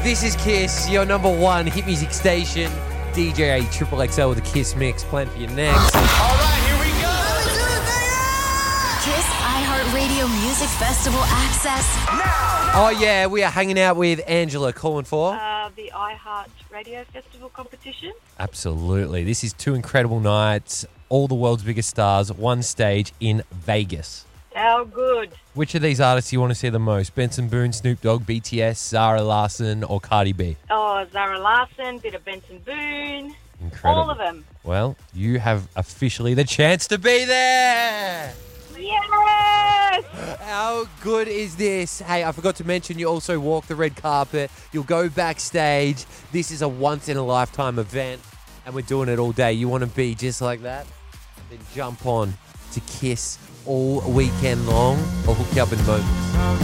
This is Kiss, your number one hit music station. DJ Triple XL with the Kiss Mix planned for you next. All right, here we go. Kiss iHeartRadio Music Festival access Now. Oh yeah, we are hanging out with Angela calling for. The iHeart Radio Festival competition. Absolutely. This is two incredible nights, all the world's biggest stars, one stage in Vegas. How good. Which of these artists do you want to see the most? Benson Boone, Snoop Dogg, BTS, Zara Larsson, or Cardi B? Oh, Zara Larsson, bit of Benson Boone. Incredible. All of them. Well, you have officially the chance to be there. Yes! How good is this? Hey, I forgot to mention you also walk the red carpet. You'll go backstage. This is a once-in-a-lifetime event, and we're doing it all day. You want to be just like that? Then jump on to Kiss all weekend long. I'll hook you up in a moment.